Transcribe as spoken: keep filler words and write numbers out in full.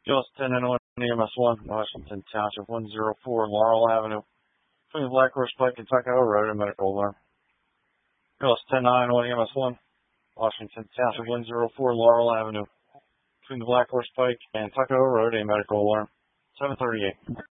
U S ten nine one E M S one, Washington Township, one oh four Laurel Avenue, between the Black Horse Pike and Tuckahoe Road, a medical alarm. U S ten nine one E M S one, Washington Township, one oh four Laurel Avenue, between the Black Horse Pike and Tuckahoe Road, a medical alarm. seven thirty-eight.